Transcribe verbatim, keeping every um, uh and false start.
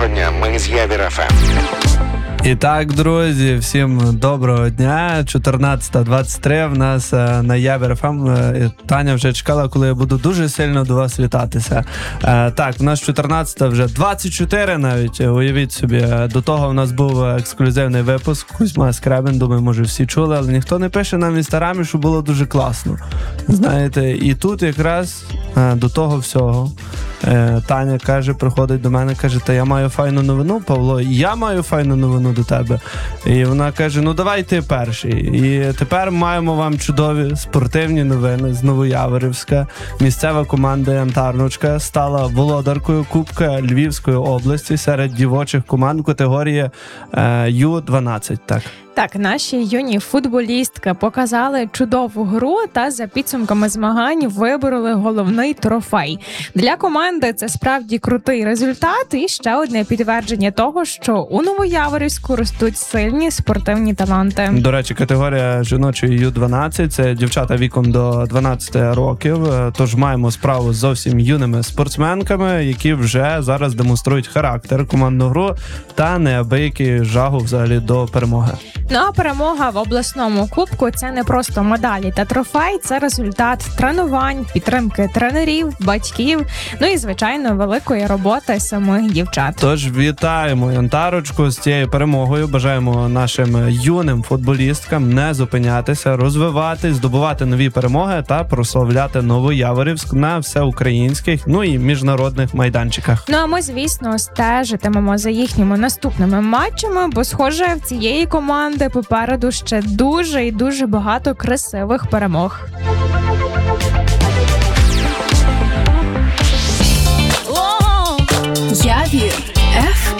Доброго дня, ми з Явір еф ем. І так, друзі, всім доброго дня. чотирнадцята двадцять три в нас на Явір еф ем. Таня вже чекала, коли я буду дуже сильно до вас вітатися. Так, в нас чотирнадцята вже двадцять чотири навіть, уявіть собі. До того в нас був ексклюзивний випуск Кузьма Скребін, думаю, може всі чули, але ніхто не пише нам в інстаграмі, що було дуже класно. Знаєте, і тут якраз до того всього Таня каже, приходить до мене, каже, та я маю файну новину, Павло, я маю файну новину до тебе. І вона каже, ну давай ти перший. І тепер маємо вам чудові спортивні новини з Новояворівська. Місцева команда «Янтарночка» стала володаркою Кубка Львівської області серед дівочих команд категорії е, ю дванадцять. Так. Так, наші юні футболістки показали чудову гру та за підсумками змагань вибороли головний трофей. Для команди це справді крутий результат і ще одне підтвердження того, що у Новояворівську ростуть сильні спортивні таланти. До речі, категорія жіночої ю дванадцять – це дівчата віком до дванадцяти років, тож маємо справу з зовсім юними спортсменками, які вже зараз демонструють характер, командну гру та неабиякий жагу взагалі до перемоги. Ну а перемога в обласному кубку – це не просто медалі та трофей, це результат тренувань, підтримки тренерів, батьків, ну і, звичайно, великої роботи самих дівчат. Тож вітаємо Янтарочку з цією перемогою, бажаємо нашим юним футболісткам не зупинятися, розвиватись, здобувати нові перемоги та прославляти Новояворівськ на всеукраїнських, ну і міжнародних майданчиках. Ну а ми, звісно, стежитимемо за їхніми наступними матчами, бо, схоже, в цієї команди попереду ще дуже і дуже багато красивих перемог. Явір еф